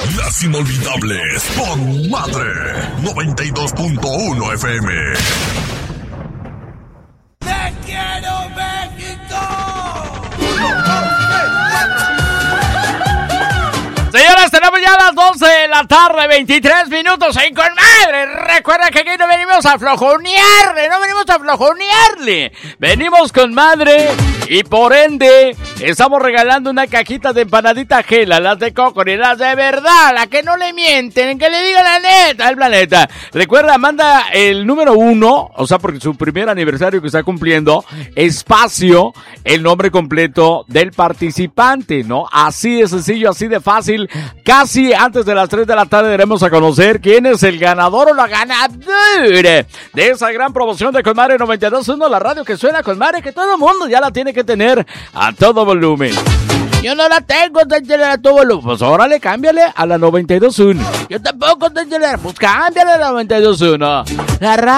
Las inolvidables con Madre 92.1 FM. ¡Te quiero, México! Señoras, tenemos ya las 12 de la tarde, 23 minutos en Con Madre. Recuerda que aquí no venimos a flojonearle, venimos con Madre y por ende estamos regalando una cajita de empanadita Gela, las de Cocori, las de verdad, las que no le mienten, que le digan la neta al planeta. Recuerda, manda el número 1, o sea, porque su primer aniversario que está cumpliendo, espacio, el nombre completo del participante, ¿no? Así de sencillo, así de fácil. Casi antes de las 3 de la tarde daremos a conocer quién es el ganador o la ganadora de esa gran promoción de Con Madre 92.1, la radio que suena Con Madre, que todo el mundo ya la tiene que tener a todo volumen. Yo no la tengo, a todo volumen. Pues órale, cámbiale a la 92.1. Yo tampoco, pues cámbiale a la 92.1.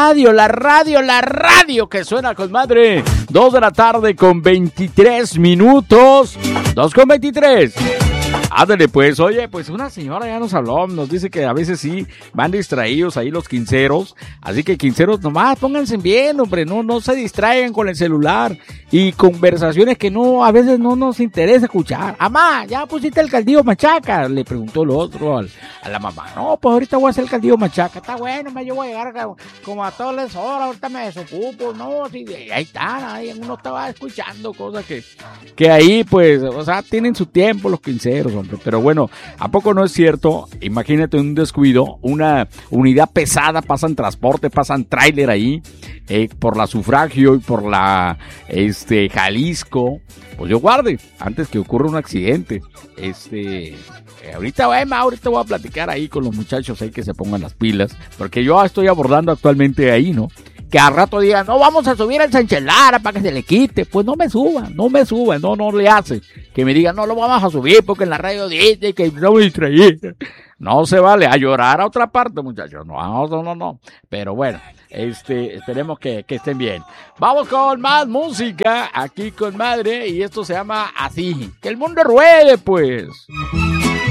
La radio que suena Con Madre. 2 de la tarde con 23 minutos. 2:23. Ándale pues, oye, pues una señora ya nos habló, nos dice que a veces sí van distraídos ahí los quinceros, así que quinceros nomás pónganse bien, hombre, no se distraigan con el celular y conversaciones que no, a veces no nos interesa escuchar. Amá, ¿ya pusiste el caldillo machaca? Le preguntó el otro a la mamá. No, pues ahorita voy a hacer el caldillo machaca. Está bueno, yo voy a llegar como a todas las horas, ahorita me desocupo, no, sí, ahí está, ahí uno estaba escuchando cosas que ahí pues, o sea, tienen su tiempo los quinceros, hombre. Pero bueno, ¿a poco no es cierto? Imagínate un descuido, una unidad pesada, pasan transporte, pasan tráiler ahí, por la Sufragio y por la Jalisco. Pues yo guarde, antes que ocurra un accidente. Ahorita voy a platicar ahí con los muchachos ahí que se pongan las pilas, porque yo estoy abordando actualmente ahí, ¿no? Que al rato digan, no, vamos a subir al Sánchez Lara para que se le quite. Pues no me suban, no le hace. Que me digan, no lo vamos a subir porque en la radio dice que no me distraí. No se vale, a llorar a otra parte, muchachos. No. Pero bueno, esperemos que estén bien. Vamos con más música aquí Con Madre y esto se llama Así. Que el mundo ruede, pues.